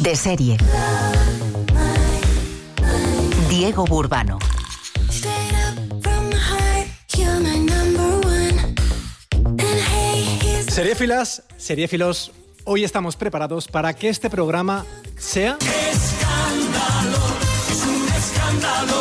De serie. Diego Burbano. Seriéfilas, seriéfilos, hoy estamos preparados para que este programa sea... ¡Escándalo! ¡Es un escándalo!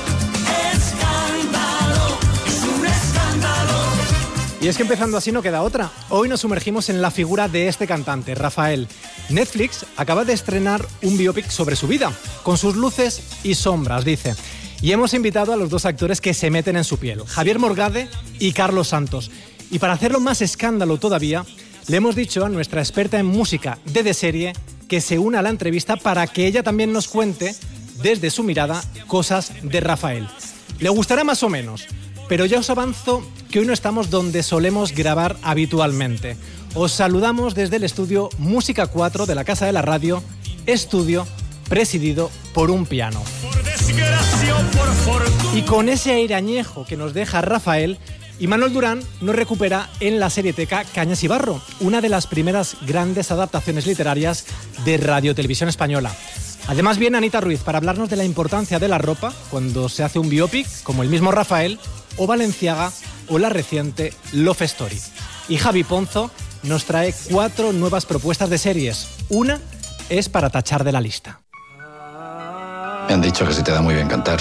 ¡Escándalo! ¡Es un escándalo! Y es que empezando así no queda otra. Hoy nos sumergimos en la figura de este cantante, Rafael. Netflix acaba de estrenar un biopic sobre su vida, con sus luces y sombras, dice. Y hemos invitado a los dos actores que se meten en su piel, Javier Morgade y Carlos Santos. Y para hacerlo más escándalo todavía, le hemos dicho a nuestra experta en música de serie que se una a la entrevista para que ella también nos cuente, desde su mirada, cosas de Rafael. Le gustará más o menos, pero ya os avanzo que hoy no estamos donde solemos grabar habitualmente. Os saludamos desde el estudio Música 4 de la Casa de la Radio, estudio presidido por un piano. Por desgracia o por fortuna. Y con ese aire añejo que nos deja Rafael, Imanol Durán nos recupera en la serieteca Cañas y Barro, una de las primeras grandes adaptaciones literarias de Radio Televisión Española. Además viene Anita Ruiz para hablarnos de la importancia de la ropa cuando se hace un biopic, como el mismo Rafael, o Balenciaga, o la reciente Love Story. Y Javi Ponzo nos trae 4 nuevas propuestas de series. Una es para tachar de la lista. Me han dicho que se te da muy bien cantar.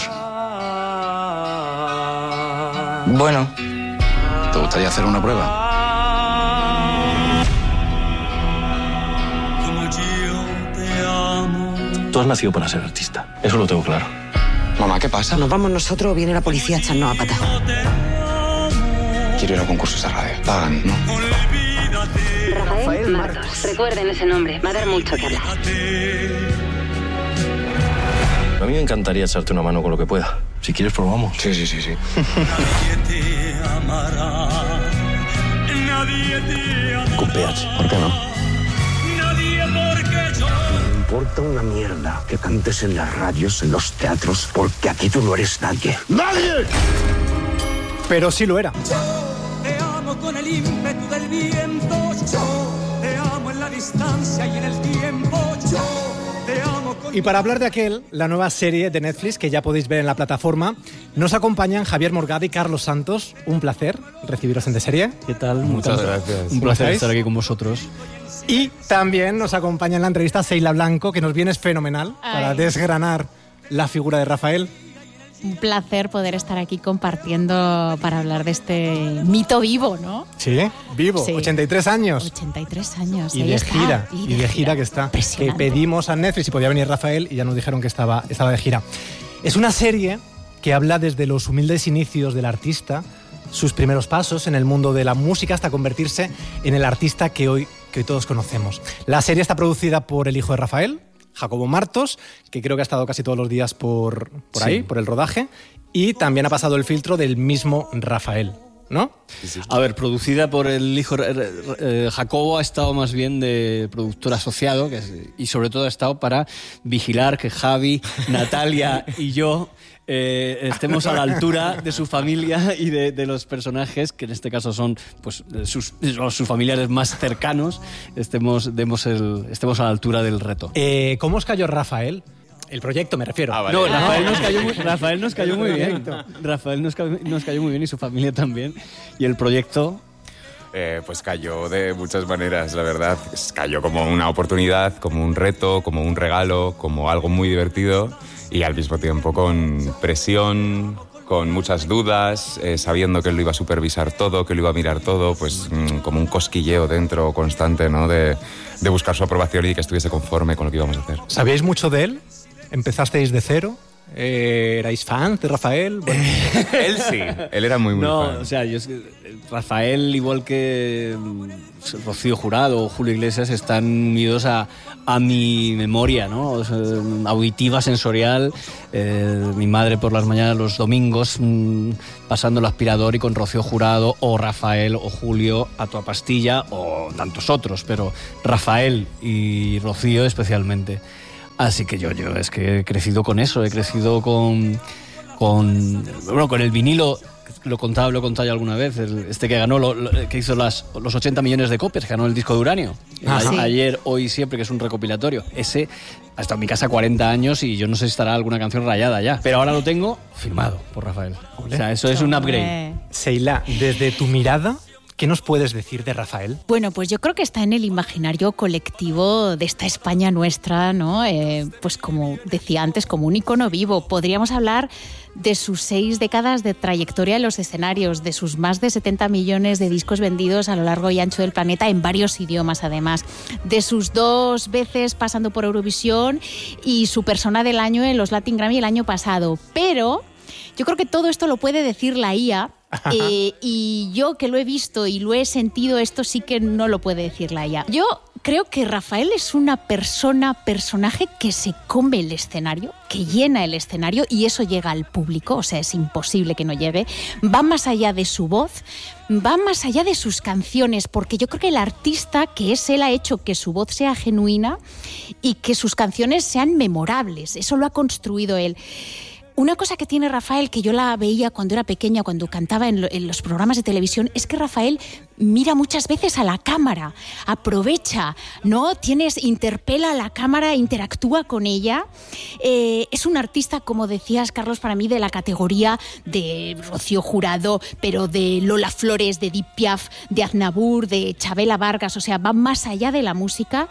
Bueno, ¿te gustaría hacer una prueba? Como yo te amo. tú has nacido para ser artista. Eso lo tengo claro. Mamá, ¿qué pasa? ¿Nos vamos nosotros o viene la policía a echarnos a patas? Quiero ir a concursos de radio. Pagan, ¿no? Rafael Martos. Recuerden ese nombre, va a dar mucho que hablar. A mí me encantaría echarte una mano con lo que pueda. Si quieres, probamos. Sí. Nadie te amará. Nadie te amará. Con PH. ¿Por qué no? Nadie porque yo. Me importa una mierda que cantes en las radios, en los teatros, porque aquí tú no eres nadie. ¡Nadie! Pero sí lo era. Te amo con el ímpetu del viento. Yo te amo en la distancia y en el tiempo. Yo te amo con... Y para hablar de aquel, la nueva serie de Netflix que ya podéis ver en la plataforma, nos acompañan Javier Morgade y Carlos Santos. Un placer recibiros en De Serie. ¿Qué tal? Muchas gracias. Un placer estar aquí con vosotros. Y también nos acompaña en la entrevista Seila Blanco, que nos viene fenomenal para desgranar la figura de Rafael. Un placer poder estar aquí compartiendo para hablar de este mito vivo, ¿no? Sí, vivo, Sí. 83 años. 83 años. Y ahí de está. gira, y de gira que está. Que Impresionante. pedimos a Netflix si podía venir Rafael y ya nos dijeron que estaba de gira. Es una serie que habla desde los humildes inicios del artista, sus primeros pasos en el mundo de la música hasta convertirse en el artista que hoy todos conocemos. La serie está producida por el hijo de Rafael, Jacobo Martos, que creo que ha estado casi todos los días por ahí, por el rodaje, y también ha pasado el filtro del mismo Rafael, ¿no? A ver, producida por el hijo Jacobo, ha estado más bien de productor asociado y sobre todo ha estado para vigilar que Javi, Natalia y yo estemos a la altura de su familia y de los personajes, que en este caso son pues sus familiares más cercanos, estemos a la altura del reto. ¿Cómo os cayó Rafael? El proyecto, me refiero. Vale. No, Rafael nos cayó muy bien. Rafael nos cayó muy bien y su familia también. Y el proyecto... Pues cayó de muchas maneras, la verdad. Cayó como una oportunidad, como un reto, como un regalo, como algo muy divertido y al mismo tiempo con presión, con muchas dudas, sabiendo que él lo iba a supervisar todo, que lo iba a mirar todo, pues como un cosquilleo dentro constante, ¿no? De buscar su aprobación y que estuviese conforme con lo que íbamos a hacer. ¿Sabíais mucho de él? ¿Empezasteis de cero? ¿Erais fans de Rafael? Bueno, Él sí, él era muy fan. No, o sea, Rafael, igual que Rocío Jurado o Julio Iglesias, están unidos a mi memoria, ¿no? O sea, auditiva, sensorial. Mi madre por las mañanas, los domingos, pasando el aspirador y con Rocío Jurado o Rafael o Julio a toda pastilla o tantos otros, pero Rafael y Rocío especialmente. Así que yo es que he crecido con eso, he crecido con el vinilo lo he contado ya alguna vez, este que ganó, que hizo los 80 millones de copias, que ganó el disco de Uranio. Ayer, hoy, siempre, que es un recopilatorio. Ese ha estado en mi casa 40 años y yo no sé si estará alguna canción rayada ya. Pero ahora lo tengo firmado por Rafael. O sea, eso es un upgrade. Seila, desde tu mirada, ¿qué nos puedes decir de Rafael? Bueno, pues yo creo que está en el imaginario colectivo de esta España nuestra, ¿no? Pues como decía antes, como un icono vivo. Podríamos hablar de sus 6 décadas de trayectoria en los escenarios, de sus más de 70 millones de discos vendidos a lo largo y ancho del planeta, en varios idiomas además, de sus 2 veces pasando por Eurovisión y su persona del año en los Latin Grammy el año pasado. Pero yo creo que todo esto lo puede decir la IA. Y yo, que lo he visto y lo he sentido, esto sí que no lo puede decir la IA. Yo creo que Rafael es una personaje que se come el escenario, que llena el escenario, y eso llega al público, o sea, es imposible que no llegue. Va más allá de su voz, va más allá de sus canciones, porque yo creo que el artista que es él ha hecho que su voz sea genuina y que sus canciones sean memorables. Eso lo ha construido él. Una cosa que tiene Rafael, que yo la veía cuando era pequeña, cuando cantaba en los programas de televisión, es que Rafael mira muchas veces a la cámara, aprovecha, ¿no? Interpela a la cámara, interactúa con ella. Es un artista, como decías, Carlos, para mí de la categoría de Rocío Jurado, pero de Lola Flores, de Edith Piaf, de Aznavour, de Chabela Vargas, o sea, va más allá de la música.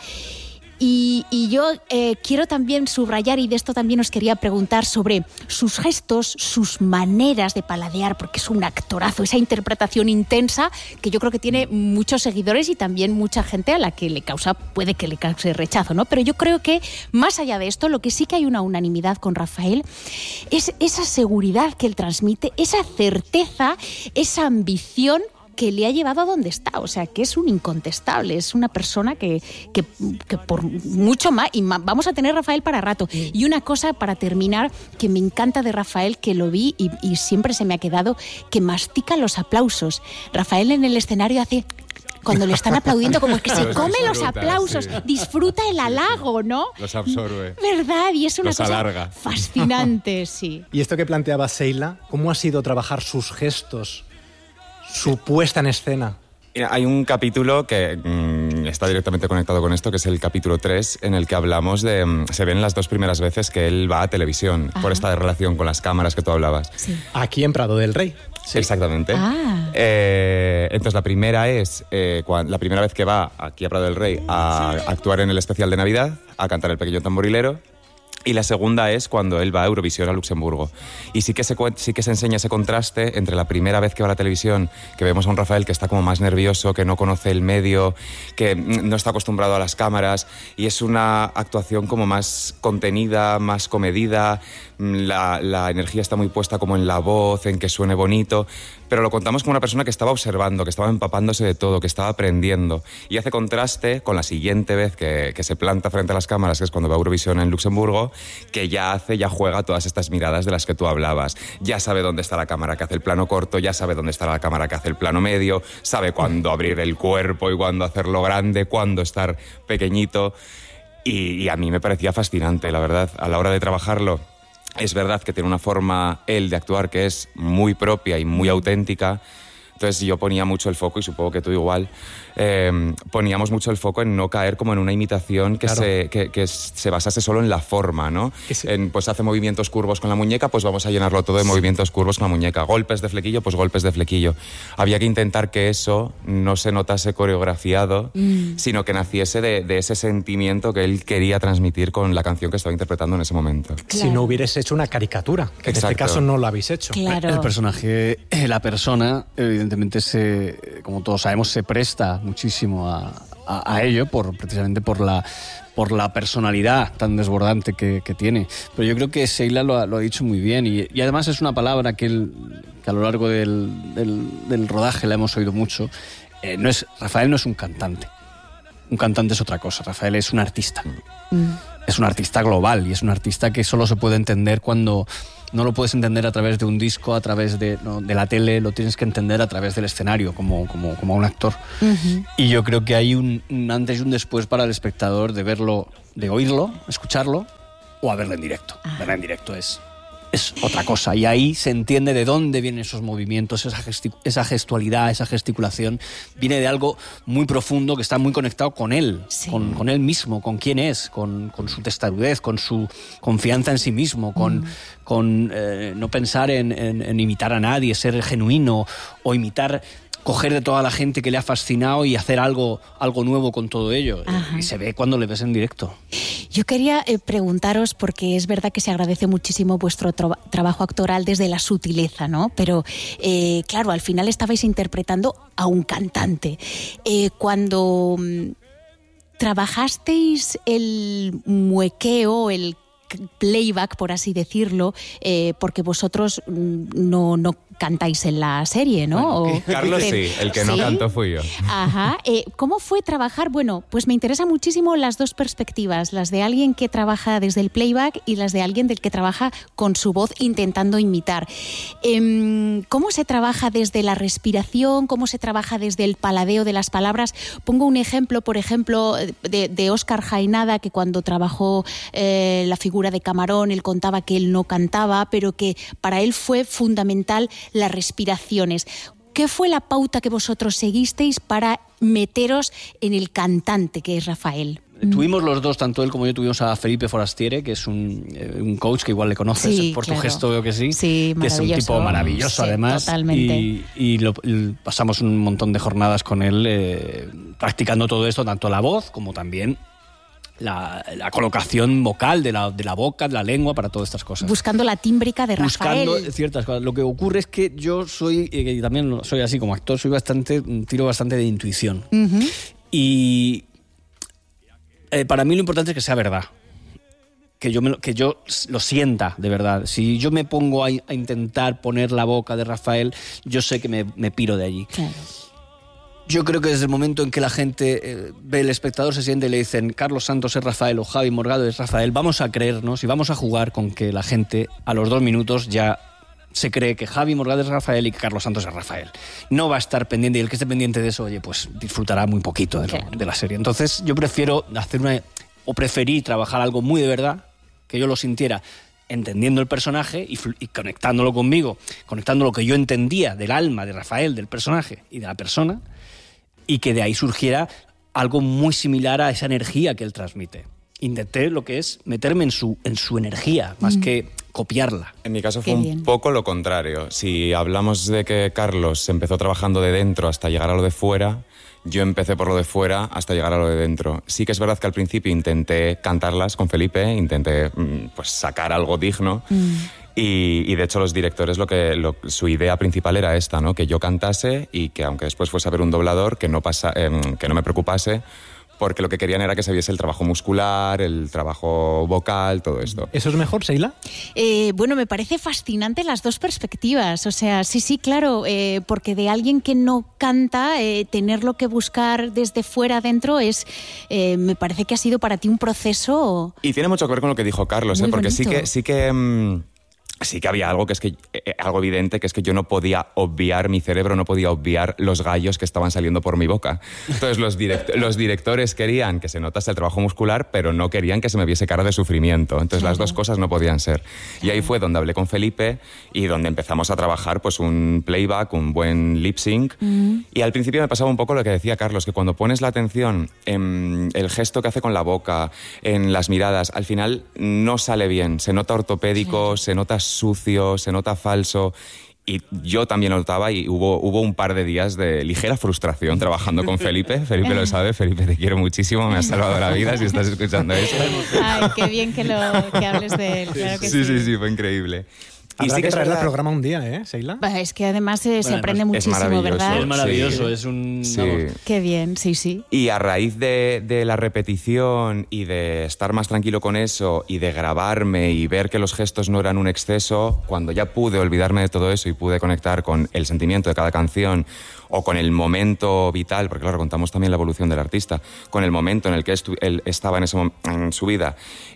Y yo quiero también subrayar, y de esto también os quería preguntar, sobre sus gestos, sus maneras de paladear, porque es un actorazo, esa interpretación intensa que yo creo que tiene muchos seguidores y también mucha gente a la que puede que le cause rechazo, ¿no? Pero yo creo que más allá de esto, lo que sí que hay una unanimidad con Rafael es esa seguridad que él transmite, esa certeza, esa ambición que le ha llevado a donde está, o sea, que es un incontestable, es una persona que por mucho más, y vamos a tener Rafael para rato. Y una cosa para terminar que me encanta de Rafael, que lo vi y siempre se me ha quedado, que mastica los aplausos. Rafael en el escenario hace... Cuando le están aplaudiendo, como que se come los aplausos, sí. Disfruta el halago, ¿no? Los absorbe. ¿Verdad? Y es una los cosa alarga. Fascinante, sí. Y esto que planteaba Seila, ¿cómo ha sido trabajar sus gestos, su puesta en escena? Mira, hay un capítulo que está directamente conectado con esto, que es el capítulo 3, en el que hablamos de... Se ven las 2 primeras veces que él va a televisión, por esta relación con las cámaras que tú hablabas. Sí. Aquí en Prado del Rey. Sí. Exactamente. Entonces la primera es la primera vez que va aquí a Prado del Rey a actuar en el especial de Navidad, a cantar El Pequeño Tamborilero. Y la segunda es cuando él va a Eurovisión a Luxemburgo. Y sí que se enseña ese contraste entre la primera vez que va a la televisión, que vemos a un Rafael que está como más nervioso, que no conoce el medio, que no está acostumbrado a las cámaras, y es una actuación como más contenida, más comedida, la energía está muy puesta como en la voz, en que suene bonito, pero lo contamos como una persona que estaba observando, que estaba empapándose de todo, que estaba aprendiendo, y hace contraste con la siguiente vez que se planta frente a las cámaras, que es cuando va a Eurovisión en Luxemburgo, que ya juega todas estas miradas de las que tú hablabas. Ya sabe dónde está la cámara que hace el plano corto, ya sabe dónde está la cámara que hace el plano medio, sabe cuándo abrir el cuerpo y cuándo hacerlo grande, cuándo estar pequeñito. Y a mí me parecía fascinante, la verdad, a la hora de trabajarlo. Es verdad que tiene una forma, él, de actuar que es muy propia y muy auténtica. Entonces yo ponía mucho el foco, y supongo que tú igual, poníamos mucho el foco en no caer como en una imitación que, claro, que se basase solo en la forma, ¿no? Pues hace movimientos curvos con la muñeca, pues vamos a llenarlo todo de movimientos curvos con la muñeca. Golpes de flequillo, pues golpes de flequillo. Había que intentar que eso no se notase coreografiado, sino que naciese de ese sentimiento que él quería transmitir con la canción que estaba interpretando en ese momento. Claro. Si no hubieras hecho una caricatura, que en este caso no lo habéis hecho. Claro. El personaje, la persona, evidentemente, como todos sabemos, se presta muchísimo a ello, precisamente por la personalidad tan desbordante que tiene. Pero yo creo que Seila lo ha dicho muy bien, y además es una palabra que a lo largo del rodaje la hemos oído mucho. Rafael no es un cantante. Un cantante es otra cosa. Rafael es un artista. Es un artista global, y es un artista que solo se puede entender cuando... No lo puedes entender a través de un disco, a través de la tele, lo tienes que entender a través del escenario, como un actor. Uh-huh. Y yo creo que hay un antes y un después para el espectador de verlo, de oírlo, escucharlo, o a verlo en directo. Verlo en directo es es otra cosa. Y ahí se entiende de dónde vienen esos movimientos, esa gestualidad, esa gesticulación. Viene de algo muy profundo que está muy conectado con él, sí. con él mismo, con quién es, con su testarudez, con su confianza en sí mismo, con no pensar en imitar a nadie, ser genuino o imitar... coger de toda la gente que le ha fascinado y hacer algo nuevo con todo ello. Ajá. Y se ve cuando le ves en directo. Yo quería preguntaros, porque es verdad que se agradece muchísimo vuestro trabajo actoral desde la sutileza, ¿no? Pero, claro, al final estabais interpretando a un cantante. Cuando trabajasteis el muequeo, el playback, por así decirlo, porque vosotros no cantáis en la serie, ¿no? Bueno, Carlos sí, el que no cantó fui yo. Ajá. ¿Cómo fue trabajar? Bueno, pues me interesa muchísimo las dos perspectivas, las de alguien que trabaja desde el playback y las de alguien del que trabaja con su voz intentando imitar. ¿Cómo se trabaja desde la respiración? ¿Cómo se trabaja desde el paladeo de las palabras? Pongo un ejemplo, por ejemplo, de Óscar Jaenada, que cuando trabajó la figura de Camarón, él contaba que él no cantaba, pero que para él fue fundamental las respiraciones. ¿Qué fue la pauta que vosotros seguisteis para meteros en el cantante que es Rafael? Tuvimos los dos, tanto él como yo, tuvimos a Felipe Forastiere, que es un coach que igual le conoces, sí, por claro. Tu gesto veo que sí, que es un tipo maravilloso, sí, además, totalmente. Y pasamos un montón de jornadas con él practicando todo esto, tanto la voz como también la colocación vocal de la boca, de la lengua, para todas estas cosas. Buscando la tímbrica de Rafael. Buscando ciertas cosas. Lo que ocurre es que yo soy, y también soy así como actor, tiro bastante de intuición. Uh-huh. Y para mí lo importante es que sea verdad. Que yo lo sienta de verdad. Si yo me pongo a intentar poner la boca de Rafael, yo sé que me piro de allí. Claro. Yo creo que desde el momento en que la gente ve, el espectador se siente y le dicen Carlos Santos es Rafael o Javi Morgado es Rafael, vamos a creernos y vamos a jugar con que la gente a los 2 minutos ya se cree que Javi Morgado es Rafael y que Carlos Santos es Rafael. No va a estar pendiente, y el que esté pendiente de eso, oye, pues disfrutará muy poquito de la serie. Entonces yo preferí trabajar algo muy de verdad, que yo lo sintiera entendiendo el personaje y conectándolo conmigo, conectando lo que yo entendía del alma de Rafael, del personaje y de la persona, y que de ahí surgiera algo muy similar a esa energía que él transmite. Intenté lo que es meterme en su energía, más que copiarla. En mi caso fue un poco lo contrario. Si hablamos de que Carlos empezó trabajando de dentro hasta llegar a lo de fuera, yo empecé por lo de fuera hasta llegar a lo de dentro. Sí que es verdad que al principio intenté cantarlas con Felipe, intenté pues sacar algo digno. Y de hecho los directores su idea principal era esta, ¿no? Que yo cantase y que aunque después fuese a ver un doblador, que no me preocupase, porque lo que querían era que se viese el trabajo muscular, el trabajo vocal, todo esto. ¿Eso es mejor, Sheila? Bueno, me parece fascinante las dos perspectivas. O sea, sí, claro, porque de alguien que no canta, tenerlo que buscar desde fuera adentro me parece que ha sido para ti un proceso. Y tiene mucho que ver con lo que dijo Carlos, porque bonito. Sí que había algo algo evidente, que es que yo no podía obviar, mi cerebro no podía obviar los gallos que estaban saliendo por mi boca. Entonces los directores querían que se notase el trabajo muscular, pero no querían que se me viese cara de sufrimiento. Entonces las dos cosas no podían ser. Y ahí fue donde hablé con Felipe y donde empezamos a trabajar pues un playback, un buen lip sync. Y al principio me pasaba un poco lo que decía Carlos, que cuando pones la atención en el gesto que hace con la boca, en las miradas, al final no sale bien. Se nota ortopédico, se nota sucio, se nota falso. Y yo también lo notaba y hubo un par de días de ligera frustración trabajando con Felipe. Felipe lo sabe. Felipe, te quiero muchísimo, me has salvado la vida si estás escuchando esto. Ay, qué bien que hables de él, claro que sí. Sí, fue increíble. Habrá que traerle al programa un día, Sheila. Es que además se aprende muchísimo, ¿verdad? Es maravilloso, es un... Sí. Qué bien, sí. Y a raíz de la repetición y de estar más tranquilo con eso y de grabarme y ver que los gestos no eran un exceso, cuando ya pude olvidarme de todo eso y pude conectar con el sentimiento de cada canción o con el momento vital, porque claro, contamos también la evolución del artista, con el momento en el que él estaba en su vida,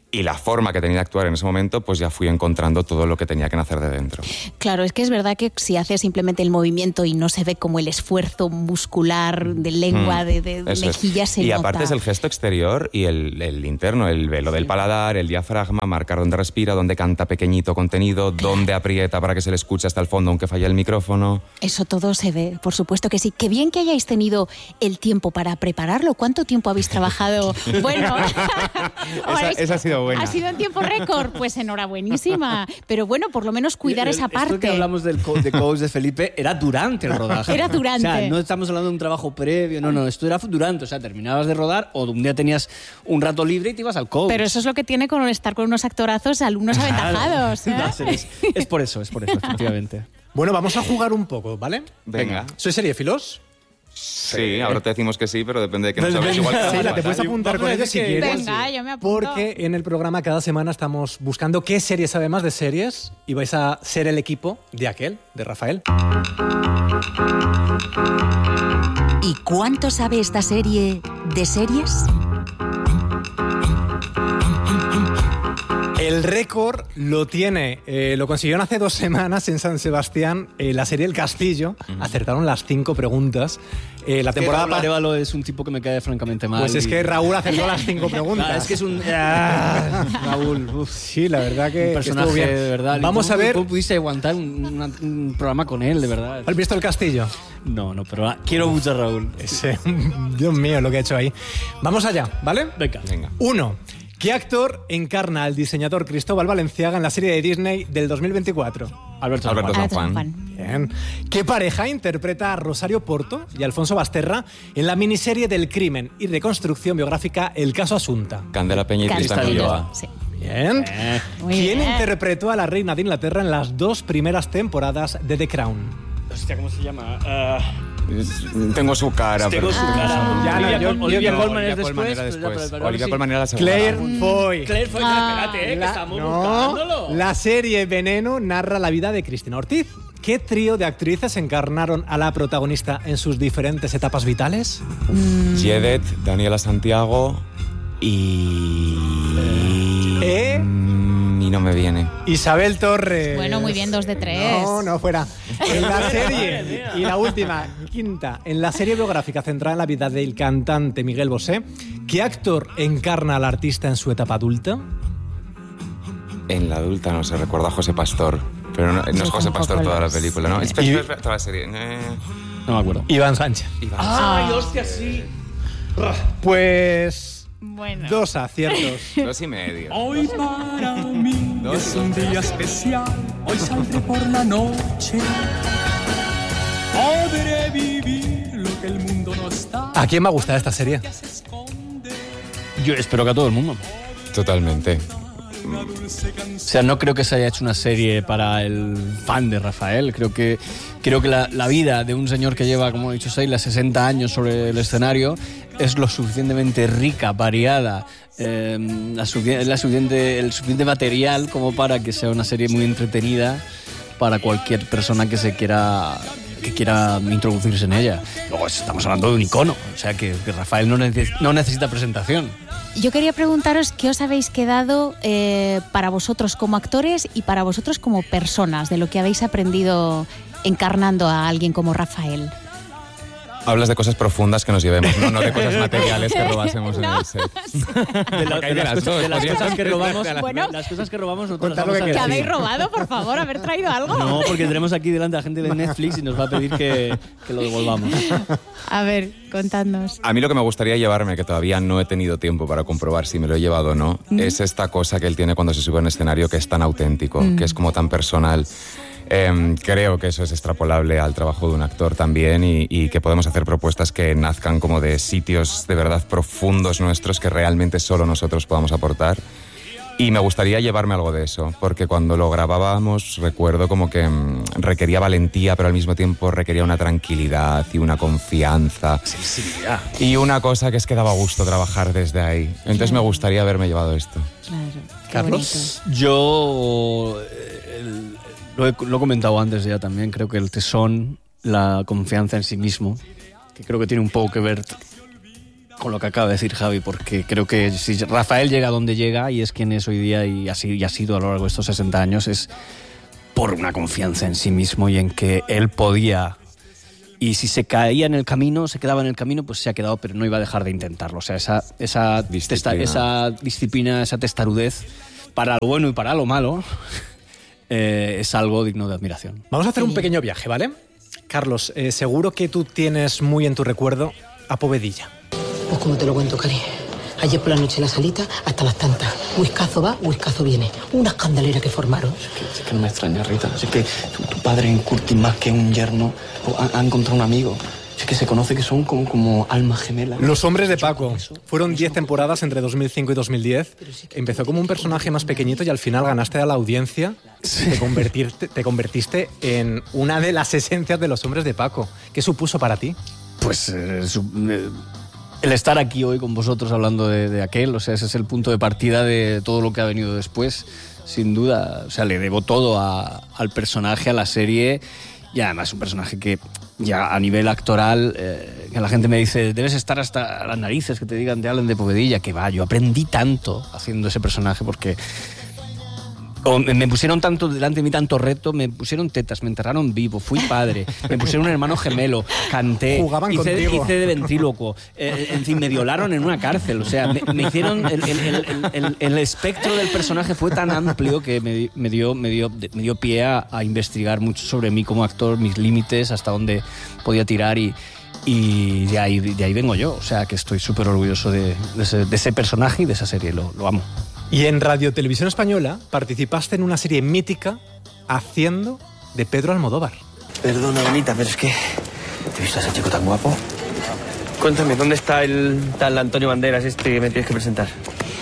y la forma que tenía de actuar en ese momento, pues ya fui encontrando todo lo que tenía que nacer de dentro. Claro, es que es verdad que si haces simplemente el movimiento y no se ve como el esfuerzo muscular de lengua, de mejillas, se nota. Y aparte es el gesto exterior y el interno, el velo del paladar, el diafragma, marcar dónde respira, dónde canta pequeñito contenido, dónde aprieta para que se le escuche hasta el fondo aunque falle el micrófono. Eso todo se ve, por supuesto que sí. Qué bien que hayáis tenido el tiempo para prepararlo. ¿Cuánto tiempo habéis trabajado? Bueno, esa ha sido buena. ¿Ha sido en tiempo récord? Pues enhorabuenísima. Pero bueno, por lo menos cuidar esa parte. Esto que hablamos de coach de Felipe era durante el rodaje. Era durante. O sea, no estamos hablando de un trabajo previo, no, esto era durante. O sea, terminabas de rodar o un día tenías un rato libre y te ibas al coach. Pero eso es lo que tiene con estar con unos actorazos, alumnos aventajados. Es por eso, efectivamente. Bueno, vamos a jugar un poco, ¿vale? Venga. ¿Sois seriefilos? Sí, ahora te decimos que sí, pero depende de que no sabes. Igual sí, te puedes apuntar con ellos si quieres. Venga, yo me apunto. Porque en el programa cada semana estamos buscando qué series sabe más de series y vais a ser el equipo de aquel, de Rafael. ¿Y cuánto sabe esta serie de series? El récord lo tiene, lo consiguieron hace 2 semanas en San Sebastián, la serie El Castillo. Acertaron las 5 preguntas. La temporada Raúl Arévalo es un tipo que me cae francamente mal. Pues es que Raúl acertó las 5 preguntas. Es que es un... Raúl, sí, la verdad que personaje, estuvo bien. De verdad. Vamos a ver... ¿Cómo pudiste aguantar un programa con él, de verdad? ¿Has visto El Castillo? No, pero quiero mucho a Raúl. Dios mío, lo que ha hecho ahí. Vamos allá, ¿vale? Venga. 1. ¿Qué actor encarna al diseñador Cristóbal Valenciaga en la serie de Disney del 2024? Alberto San Juan. Bien. ¿Qué pareja interpreta a Rosario Porto y Alfonso Basterra en la miniserie del crimen y reconstrucción biográfica El caso Asunta? Candela Peña y Tristan Ulloa. Sí. Bien. ¿Quién bien. interpretó a la reina de Inglaterra en las 2 primeras temporadas de The Crown? Hostia, ¿cómo se llama? Tengo su cara. Tengo su cara. Olivia Colman es después. Olivia Colman era la segunda. Claire Foy. Claire Foy, espérate, que estamos buscándolo. La serie Veneno narra la vida de Cristina Ortiz. ¿Qué trío de actrices encarnaron a la protagonista en sus diferentes etapas vitales? Jedet, Daniela Santiago y no me viene. Isabel Torres. Bueno, muy bien, 2 de 3. No, fuera. En la serie, y la última, 5ª, en la serie biográfica centrada en la vida del cantante Miguel Bosé, ¿qué actor encarna al artista en su etapa adulta? En la adulta, no sé, recuerdo a José Pastor. Pero no es José Pastor toda la película, ¿no? Espera, toda la serie. No me acuerdo. Iván Sánchez. ¡Ay, hostia, sí! Pues... Bueno. 2 aciertos. 2,5. Hoy para mí es un día especial. Hoy saldré por la noche. Podré vivir lo que el mundo nos da. ¿A quién va a gustar esta serie? Yo espero que a todo el mundo. Totalmente. O sea, no creo que se haya hecho una serie para el fan de Rafael. Creo que la vida de un señor que lleva, como ha dicho Sheila, 60 años sobre el escenario es lo suficientemente rica, variada, el suficiente material como para que sea una serie muy entretenida para cualquier persona que quiera introducirse en ella. Luego estamos hablando de un icono, o sea que Rafael no necesita presentación. Yo quería preguntaros qué os habéis quedado para vosotros como actores y para vosotros como personas, de lo que habéis aprendido encarnando a alguien como Rafael. Hablas de cosas profundas que nos llevemos, no de cosas materiales que robásemos en el set. De las cosas que robamos, bueno, las cosas que robamos no Contad las lo vamos que a ¿Qué decir. habéis robado, por favor? ¿Haber traído algo? No, porque tenemos aquí delante a gente de Netflix y nos va a pedir que lo devolvamos. A ver, contadnos. A mí lo que me gustaría llevarme, que todavía no he tenido tiempo para comprobar si me lo he llevado o no, es esta cosa que él tiene cuando se sube a un escenario que es tan auténtico, que es como tan personal. Creo que eso es extrapolable al trabajo de un actor también y que podemos hacer propuestas que nazcan como de sitios de verdad profundos nuestros que realmente solo nosotros podamos aportar. Y me gustaría llevarme algo de eso, porque cuando lo grabábamos recuerdo como que requería valentía, pero al mismo tiempo requería una tranquilidad y una confianza. Y una cosa que es que daba gusto trabajar desde ahí. Entonces me gustaría haberme llevado esto. Claro. Carlos. Yo lo he comentado antes ya también, creo que el tesón, la confianza en sí mismo, que creo que tiene un poco que ver con lo que acaba de decir Javi, porque creo que si Rafael llega donde llega y es quien es hoy día y ha sido a lo largo de estos 60 años, es por una confianza en sí mismo y en que él podía. Y si se caía en el camino, se quedaba en el camino, pues se ha quedado, pero no iba a dejar de intentarlo. O sea, esa disciplina, esa testarudez, para lo bueno y para lo malo, es algo digno de admiración. Vamos a hacer un pequeño viaje, ¿vale? Carlos, seguro que tú tienes muy en tu recuerdo a Povedilla. Pues como te lo cuento, Cari. Ayer por la noche en la salita, hasta las tantas. Whiskazo va, whiskazo viene. Una escandalera que formaron. Es que no me extraña, Rita. Es que tu padre en Curtis, más que un yerno, ha encontrado un amigo. Es que se conoce que son como almas gemelas. Los hombres de Paco. Fueron 10 temporadas entre 2005 y 2010. Empezó como un personaje más pequeñito y al final ganaste a la audiencia. Sí. Te convertiste en una de las esencias de los hombres de Paco. ¿Qué supuso para ti? Pues el estar aquí hoy con vosotros hablando de aquel, o sea, ese es el punto de partida de todo lo que ha venido después, sin duda. O sea, le debo todo al personaje, a la serie, y además un personaje que ya a nivel actoral, que la gente me dice, debes estar hasta las narices que te digan, te hablen de Povedilla, que va, yo aprendí tanto haciendo ese personaje porque me pusieron tanto delante de mí, tanto reto, me pusieron tetas, me enterraron vivo, fui padre, me pusieron un hermano gemelo, canté, hice de ventrílocuo, en fin, me violaron en una cárcel, o sea, me hicieron, el espectro del personaje fue tan amplio que me dio pie a investigar mucho sobre mí como actor, mis límites, hasta dónde podía tirar y de ahí vengo yo, o sea, que estoy súper orgulloso de ese personaje y de esa serie, lo amo. Y en Radio Televisión Española participaste en una serie mítica haciendo de Pedro Almodóvar. Perdona, Benita, pero es que ¿te he visto a ese chico tan guapo? Cuéntame, ¿dónde está el tal Antonio Banderas este que me tienes que presentar?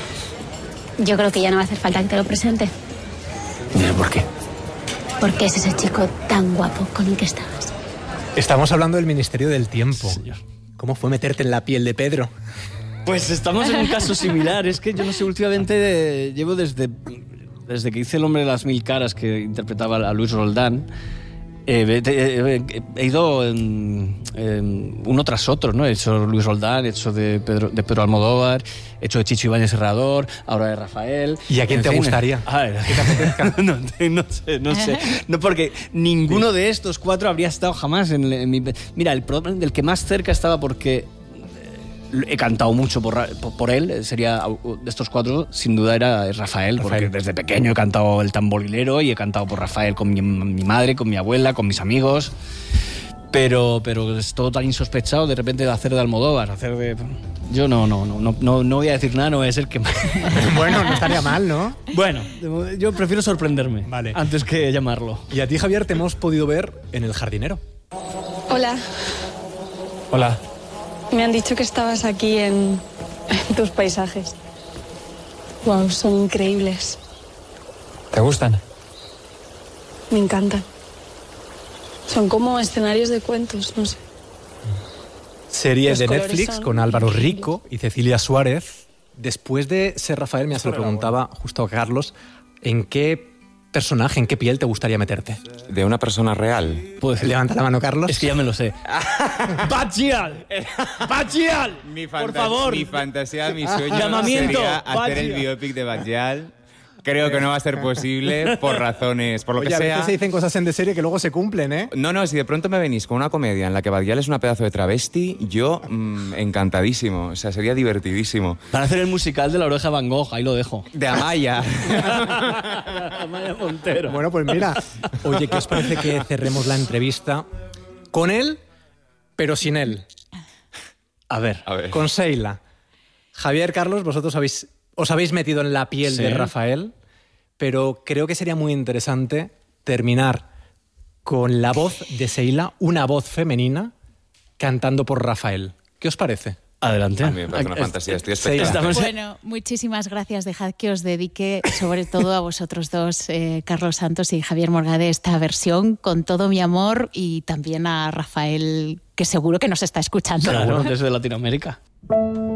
Yo creo que ya no va a hacer falta que te lo presente. ¿Y por qué? Porque es ese chico tan guapo con el que estabas. Estamos hablando del Ministerio del Tiempo. Señor. ¿Cómo fue meterte en la piel de Pedro? Pues estamos en un caso similar. Es que yo no sé, últimamente llevo desde que hice El hombre de las mil caras, que interpretaba a Luis Roldán, he ido uno tras otro, ¿no? He hecho Luis Roldán, he hecho de Pedro Almodóvar, he hecho de Chicho Ibáñez Herrador, ahora de Rafael. ¿Y a quién te gustaría? No sé. No, porque ninguno de estos cuatro habría estado jamás en mi... Mira, el problema del que más cerca estaba, porque he cantado mucho por él, sería de estos cuatro, sin duda era Rafael, porque desde pequeño he cantado El tamborilero y he cantado por Rafael con mi madre, con mi abuela, con mis amigos, pero es todo tan insospechado de repente de hacer de Almodóvar, yo no voy a decir nada, no voy a ser que... Bueno, no estaría mal, ¿no? Bueno, yo prefiero sorprenderme, vale, antes que llamarlo. Y a ti, Javier, te hemos podido ver en El jardinero. Hola. Hola. Me han dicho que estabas aquí en tus paisajes. Wow, son increíbles. ¿Te gustan? Me encantan. Son como escenarios de cuentos, no sé. Serie Los de colores Netflix con Álvaro Rico y Cecilia Suárez. Después de ser Rafael, se lo preguntaba justo a Carlos, ¿en qué personaje, en qué piel te gustaría meterte? ¿De una persona real? ¿Puedes levantar la mano, Carlos? Es que ya me lo sé. ¡Bachial! ¡Bachial! Por favor. Mi fantasía, mi sueño Llamamiento. sería hacer el biopic de Bachial. Creo que no va a ser posible por razones, por lo que sea. A veces se dicen cosas en de serie que luego se cumplen, ¿eh? No, si de pronto me venís con una comedia en la que Badial es una pedazo de travesti, yo encantadísimo. O sea, sería divertidísimo. Para hacer el musical de La oreja de Van Gogh, ahí lo dejo. De Amaya. Amaya Montero. Bueno, pues mira. Oye, ¿qué os parece que cerremos la entrevista con él, pero sin él? A ver. Con Sheila. Javier, Carlos, vosotros os habéis metido en la piel de Rafael, pero creo que sería muy interesante terminar con la voz de Sheila, una voz femenina, cantando por Rafael. ¿Qué os parece? Adelante. A mí me parece una fantasía, estoy expectante. Bueno, muchísimas gracias. Dejad que os dedique, sobre todo a vosotros dos, Carlos Santos y Javier Morgade, esta versión con todo mi amor, y también a Rafael, que seguro que nos está escuchando. Claro, desde Latinoamérica.